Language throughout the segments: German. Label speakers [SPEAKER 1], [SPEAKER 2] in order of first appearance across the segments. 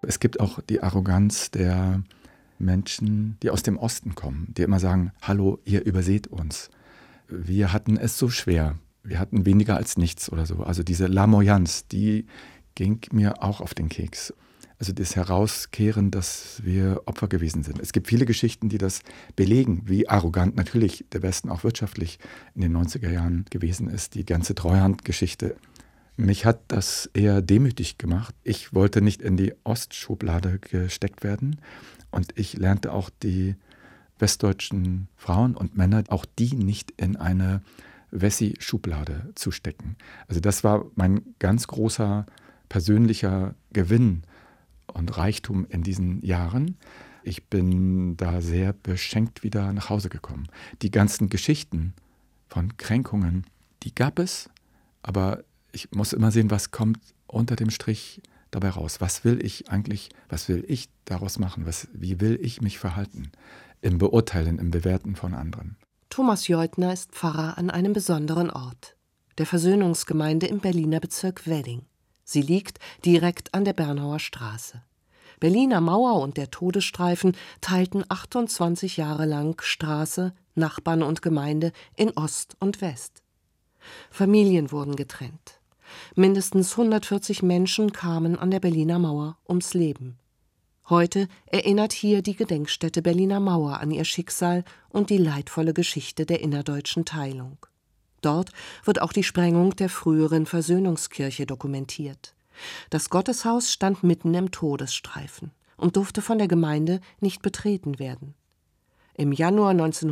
[SPEAKER 1] Es gibt auch die Arroganz der Menschen, die aus dem Osten kommen, die immer sagen, hallo, ihr überseht uns. Wir hatten es so schwer. Wir hatten weniger als nichts oder so. Also diese Lamoyanz, die ging mir auch auf den Keks. Also das Herauskehren, dass wir Opfer gewesen sind. Es gibt viele Geschichten, die das belegen, wie arrogant natürlich der Westen auch wirtschaftlich in den 90er Jahren gewesen ist. Die ganze Treuhandgeschichte. Mich hat das eher demütig gemacht. Ich wollte nicht in die Ostschublade gesteckt werden. Und ich lernte auch die westdeutschen Frauen und Männer, auch die nicht in eine Wessi-Schublade zu stecken. Also das war mein ganz großer persönlicher Gewinn und Reichtum in diesen Jahren. Ich bin da sehr beschenkt wieder nach Hause gekommen. Die ganzen Geschichten von Kränkungen, die gab es, aber ich muss immer sehen, was kommt unter dem Strich dabei raus. Was will ich eigentlich, was will ich daraus machen? Wie will ich mich verhalten im Beurteilen, im Bewerten von anderen?
[SPEAKER 2] Thomas Jeutner ist Pfarrer an einem besonderen Ort, der Versöhnungsgemeinde im Berliner Bezirk Wedding. Sie liegt direkt an der Bernauer Straße. Berliner Mauer und der Todesstreifen teilten 28 Jahre lang Straße, Nachbarn und Gemeinde in Ost und West. Familien wurden getrennt. Mindestens 140 Menschen kamen an der Berliner Mauer ums Leben. Heute erinnert hier die Gedenkstätte Berliner Mauer an ihr Schicksal und die leidvolle Geschichte der innerdeutschen Teilung. Dort wird auch die Sprengung der früheren Versöhnungskirche dokumentiert. Das Gotteshaus stand mitten im Todesstreifen und durfte von der Gemeinde nicht betreten werden. Im Januar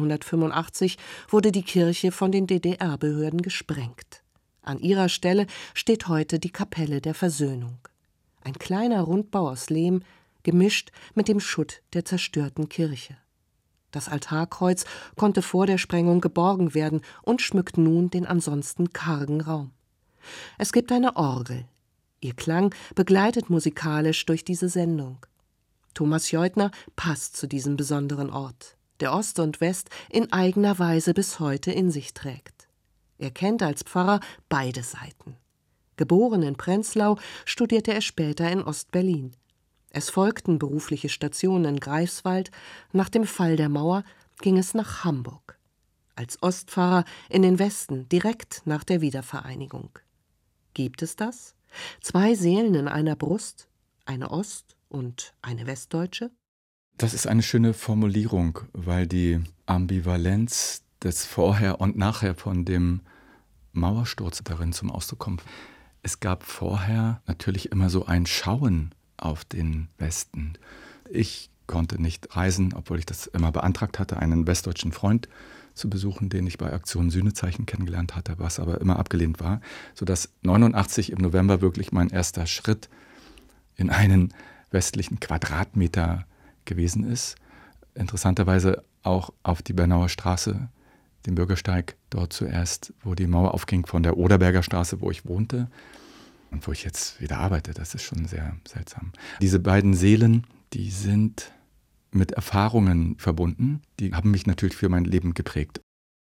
[SPEAKER 2] 1985 wurde die Kirche von den DDR-Behörden gesprengt. An ihrer Stelle steht heute die Kapelle der Versöhnung. Ein kleiner Rundbau aus Lehm, gemischt mit dem Schutt der zerstörten Kirche. Das Altarkreuz konnte vor der Sprengung geborgen werden und schmückt nun den ansonsten kargen Raum. Es gibt eine Orgel. Ihr Klang begleitet musikalisch durch diese Sendung. Thomas Jeutner passt zu diesem besonderen Ort, der Ost und West in eigener Weise bis heute in sich trägt. Er kennt als Pfarrer beide Seiten. Geboren in Prenzlau, studierte er später in Ostberlin. Es folgten berufliche Stationen in Greifswald. Nach dem Fall der Mauer ging es nach Hamburg. Als Ostpfarrer in den Westen, direkt nach der Wiedervereinigung. Gibt es das? 2 Seelen in einer Brust? Eine Ost- und eine Westdeutsche?
[SPEAKER 1] Das ist eine schöne Formulierung, weil die Ambivalenz des Vorher und Nachher von dem Mauersturz darin zum Ausdruck kommt. Es gab vorher natürlich immer so ein Schauen auf den Westen. Ich konnte nicht reisen, obwohl ich das immer beantragt hatte, einen westdeutschen Freund zu besuchen, den ich bei Aktion Sühnezeichen kennengelernt hatte, was aber immer abgelehnt war, sodass 89 im November wirklich mein erster Schritt in einen westlichen Quadratmeter gewesen ist. Interessanterweise auch auf die Bernauer Straße, den Bürgersteig, dort zuerst, wo die Mauer aufging von der Oderberger Straße, wo ich wohnte und wo ich jetzt wieder arbeite. Das ist schon sehr seltsam. Diese beiden Seelen, die sind mit Erfahrungen verbunden, die haben mich natürlich für mein Leben geprägt.